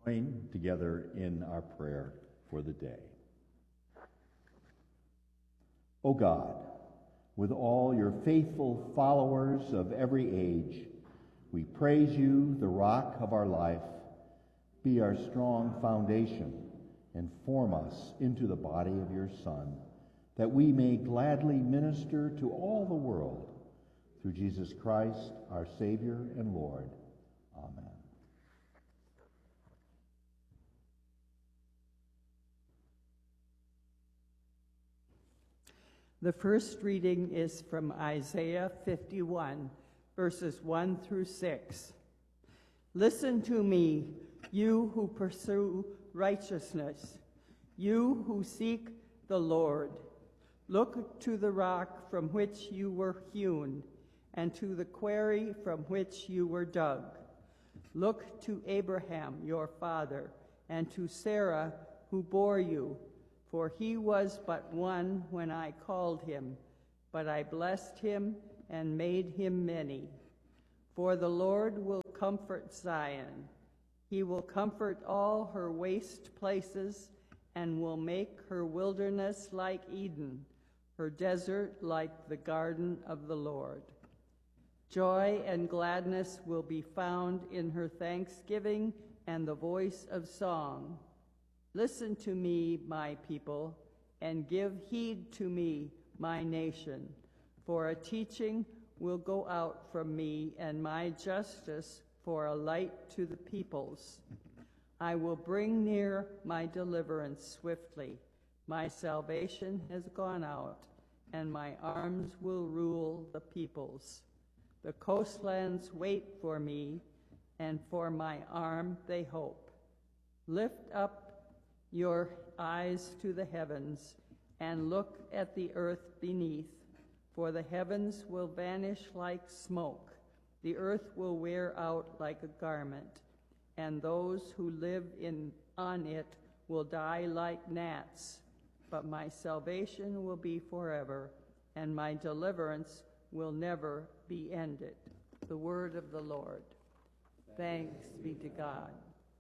Join together in our prayer for the day. O God, with all your faithful followers of every age, we praise you, the rock of our life. Be our strong foundation and form us into the body of your Son, that we may gladly minister to all the world. Through Jesus Christ, our Savior and Lord. Amen. The first reading is from Isaiah 51, verses 1 through 6. Listen to me, you who pursue righteousness, you who seek the Lord. Look to the rock from which you were hewn, and to the quarry from which you were dug. Look to Abraham, your father, and to Sarah, who bore you. For he was but one when I called him, but I blessed him and made him many. For the Lord will comfort Zion. He will comfort all her waste places and will make her wilderness like Eden, her desert like the garden of the Lord. Joy and gladness will be found in her thanksgiving and the voice of song. Listen to me, my people, and give heed to me, my nation, for a teaching will go out from me, and my justice for a light to the peoples. I will bring near my deliverance swiftly. My salvation has gone out, and my arms will rule the peoples. The coastlands wait for me, and for my arm they hope. Lift up your eyes to the heavens, and look at the earth beneath, for the heavens will vanish like smoke, the earth will wear out like a garment, and those who live on it will die like gnats. But my salvation will be forever, and my deliverance will never be ended. The word of the Lord. Thanks be to God.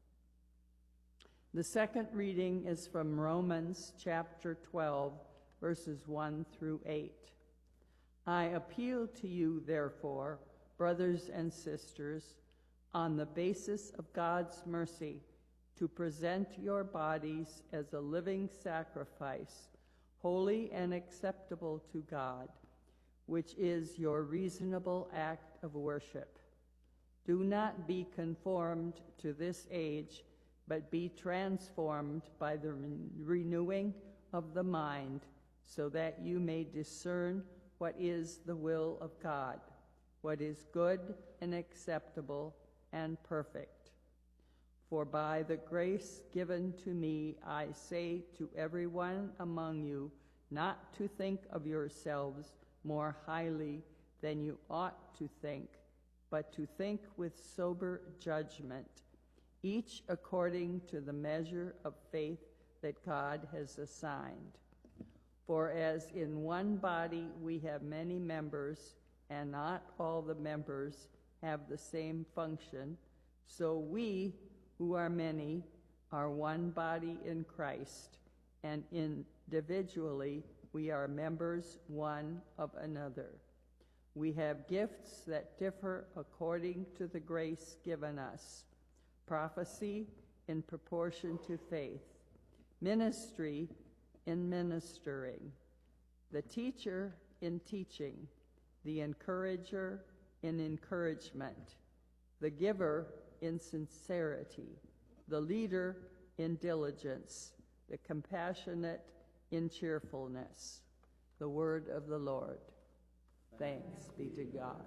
The second reading is from Romans chapter 12, verses 1 through 8. I appeal to you, therefore, brothers and sisters, on the basis of God's mercy, to present your bodies as a living sacrifice, holy and acceptable to God, which is your reasonable act of worship. Do not be conformed to this age, but be transformed by the renewing of the mind, so that you may discern what is the will of God, what is good and acceptable and perfect. For by the grace given to me, I say to everyone among you, not to think of yourselves more highly than you ought to think, but to think with sober judgment, each according to the measure of faith that God has assigned. For as in one body we have many members, and not all the members have the same function, so we, who are many, are one body in Christ, and individually we are members one of another. We have gifts that differ according to the grace given us. Prophecy in proportion to faith, ministry in ministering, the teacher in teaching, the encourager in encouragement, the giver in sincerity, the leader in diligence, the compassionate in cheerfulness. The word of the Lord. Thanks be to God.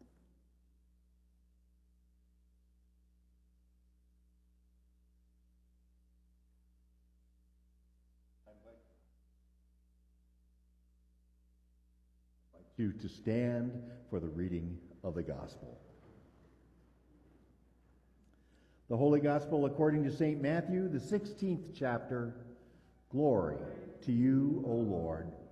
You to stand for the reading of the gospel. The Holy Gospel according to St. Matthew, the 16th chapter. Glory to you, O Lord.